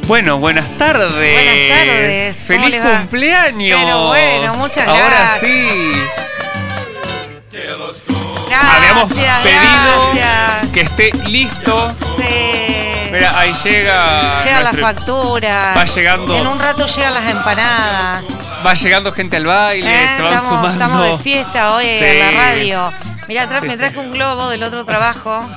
Bueno, buenas tardes. Buenas tardes. ¡Feliz cumpleaños! Pero bueno, muchas gracias. Ahora sí. Gracias, Habíamos pedido gracias. que esté listo. Sí. Mira, ahí llega. Llegan las nuestro- facturas. Va llegando. En un rato llegan las empanadas. Va llegando gente al baile, se van sumando. Estamos de fiesta hoy Sí. en la radio. Mirá, Sí, me sí. traje un globo del otro trabajo.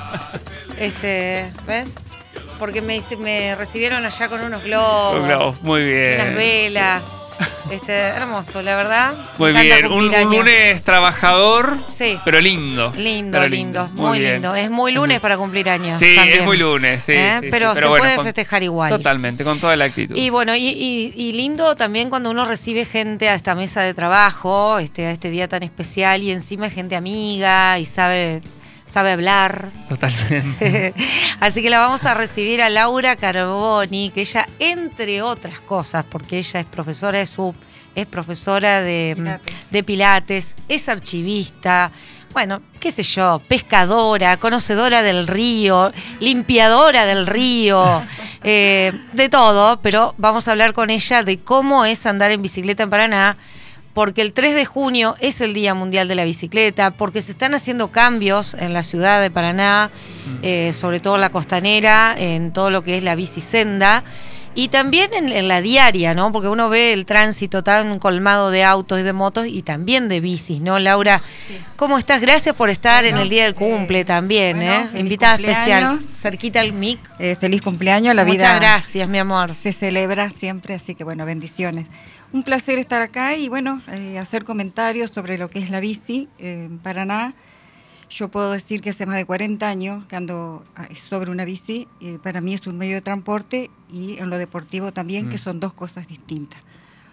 ¿Ves? Porque me recibieron allá con unos globos. Bravo, muy bien. Unas velas. Hermoso, la verdad. Muy Me encanta bien. Un cumplir años. lunes trabajador, Sí. pero lindo. Lindo, Pero lindo, Muy muy bien. lindo. Es muy lunes para cumplir años. Sí, también. es muy lunes, sí. sí, Pero sí. se bueno, puede festejar igual. Totalmente, con toda la actitud. Y bueno, y lindo también cuando uno recibe gente a esta mesa de trabajo, a este día tan especial, y encima es gente amiga y sabe hablar. Totalmente. Así que la vamos a recibir a Laura Carboni, que ella, entre otras cosas, porque ella es profesora de SUP, es profesora de Pilates, es archivista, bueno, qué sé yo, pescadora, conocedora del río, limpiadora del río, de todo, pero vamos a hablar con ella de cómo es andar en bicicleta en Paraná, porque el 3 de junio es el Día Mundial de la Bicicleta, porque se están haciendo cambios en la ciudad de Paraná, sobre todo en la costanera, en todo lo que es la bicisenda, y también en la diaria, ¿no? Porque uno ve el tránsito tan colmado de autos y de motos y también de bicis, ¿no, Laura? Sí. ¿Cómo estás? Gracias por estar en el día del cumple también, bueno, invitada especial. cumpleaños. Cerquita al mic. Feliz cumpleaños, la vida. Muchas gracias, mi amor. Se celebra siempre, así que bueno, bendiciones. Un placer estar acá y bueno, hacer comentarios sobre lo que es la bici en Paraná. Yo puedo decir que hace más de 40 años que ando sobre una bici. Para mí es un medio de transporte y en lo deportivo también, que son dos cosas distintas.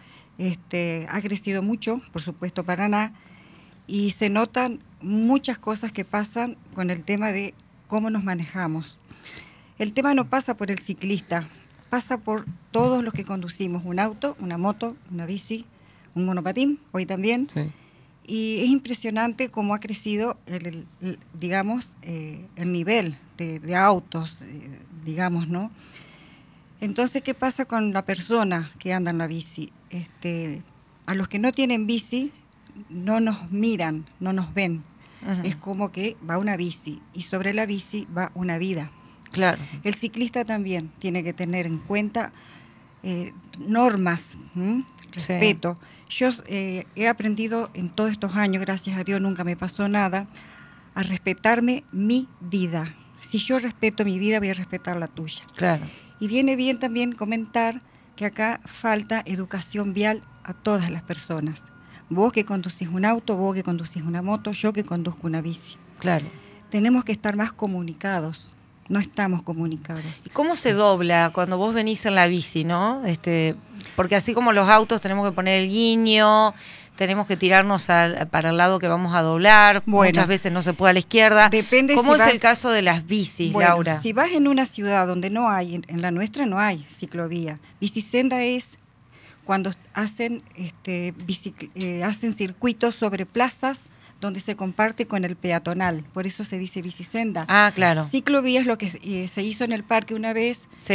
Ha crecido mucho, por supuesto, Paraná, y se notan muchas cosas que pasan con el tema de cómo nos manejamos. El tema no pasa por el ciclista, pasa por todos los que conducimos un auto, una moto, una bici, un monopatín, hoy también. Sí. Y es impresionante cómo ha crecido el nivel de autos, digamos, ¿no? Entonces, ¿qué pasa con la persona que anda en la bici? A los que no tienen bici no nos miran, no nos ven. Uh-huh. Es como que va una bici y sobre la bici va una vida. Claro. El ciclista también tiene que tener en cuenta normas, respeto. Sí. Yo he aprendido en todos estos años, gracias a Dios nunca me pasó nada, a respetarme mi vida. Si yo respeto mi vida, voy a respetar la tuya. Claro. Y viene bien también comentar que acá falta educación vial a todas las personas. Vos que conducís un auto, vos que conducís una moto, yo que conduzco una bici. Claro. Tenemos que estar más comunicados. No estamos comunicados. ¿Y cómo se dobla cuando vos venís en la bici, no? Porque así como los autos tenemos que poner el guiño, tenemos que tirarnos para el lado que vamos a doblar, bueno, muchas veces no se puede a la izquierda. Depende. ¿Cómo si es vas, el caso de las bicis, bueno, Laura? Si vas en una ciudad donde no hay, en la nuestra no hay ciclovía. Bicisenda es cuando hacen circuitos sobre plazas donde se comparte con el peatonal, por eso se dice bicisenda. Ah, claro. Ciclovía es lo que se hizo en el parque una vez, sí.